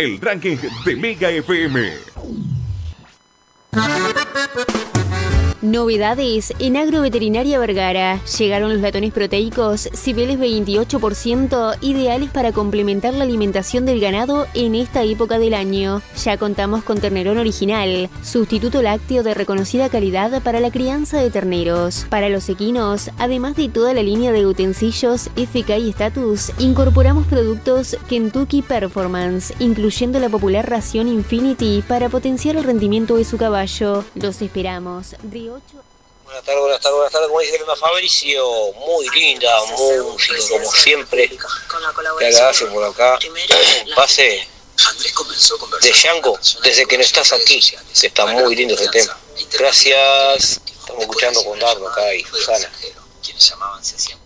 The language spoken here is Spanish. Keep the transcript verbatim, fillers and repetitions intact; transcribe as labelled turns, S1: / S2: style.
S1: el ranking de Mega F M.
S2: Novedades en Agroveterinaria Vergara. Llegaron los latones proteicos Cibeles veintiocho por ciento, ideales para complementar la alimentación del ganado en esta época del año. Ya contamos con ternerón original, sustituto lácteo de reconocida calidad para la crianza de terneros. Para los equinos, además de toda la línea de utensilios F K y Status, incorporamos productos Kentucky Performance, incluyendo la popular ración Infinity para potenciar el rendimiento de su caballo. Los esperamos. Río
S3: Buenas tardes, buenas tardes, buenas tardes, como dice el Fabricio, muy linda música como siempre, que agradece por acá, pase de Django, desde que no estás aquí, que está muy lindo ese tema. Gracias, estamos escuchando con Dardo acá y Susana.